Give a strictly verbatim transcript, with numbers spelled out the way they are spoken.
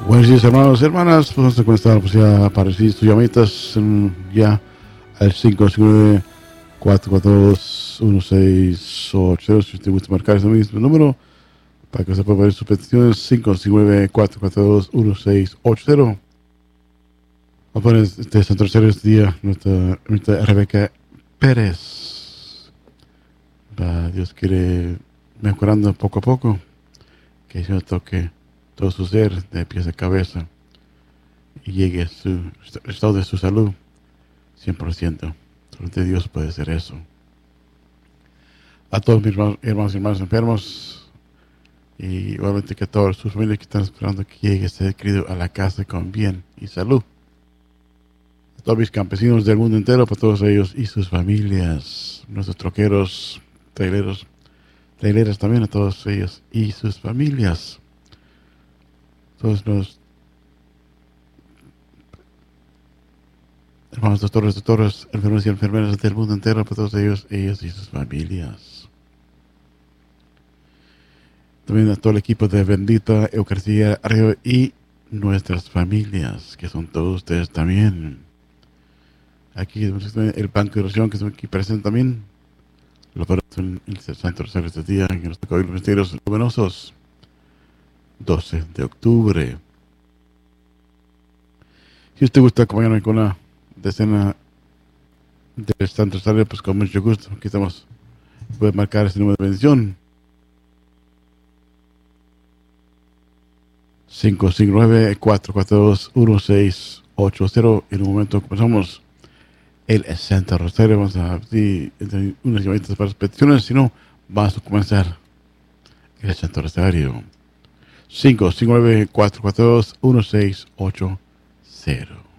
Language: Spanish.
Buenos días, hermanos y hermanas. Pues vamos a comenzar pues, ya para recibir sus llamaditas um, ya al cinco cinco nueve, cuatro cuatro dos, uno seis ocho cero. Si usted gusta marcar ese mismo número para que se pueda ver sus peticiones, cinco cinco nueve, cuatro cuatro dos, uno seis ocho cero. Vamos a poner este santo rosario este día, nuestra, nuestra Rebeca Pérez. Va, Dios quiere mejorando poco a poco, que el Señor toque todo su ser de pies a cabeza y llegue a su estado de su salud cien por ciento. Solamente Dios puede hacer eso. A todos mis hermanos, hermanos y hermanas enfermos, y igualmente que a todas sus familias que están esperando que llegue ese querido a la casa con bien y salud. A todos mis campesinos del mundo entero, para todos ellos y sus familias, nuestros troqueros, traileros, traileras también, a todos ellos y sus familias. Todos los hermanos doctores, doctoras, enfermeros y enfermeras del mundo entero, para todos ellos, ellos y sus familias. También a todo el equipo de Bendita Eucaristía Arriba y nuestras familias, que son todos ustedes también. Aquí el Banco de Oración, que están aquí presente también. Los padres en el Santo Rosario este día, que nos tocó los misterios luminosos. doce de octubre. Si usted gusta acompañarme con una decena del Santo Rosario, pues con mucho gusto. Aquí estamos. Puede marcar ese número de bendición. cinco cinco nueve, cuatro cuatro dos, uno seis ocho cero. En un momento comenzamos el Santo Rosario. Vamos a abrir unas llamaditas para las peticiones. Si no, vamos a comenzar el Santo Rosario. cinco cinco nueve, cuatro cuatro dos, uno seis ocho cero.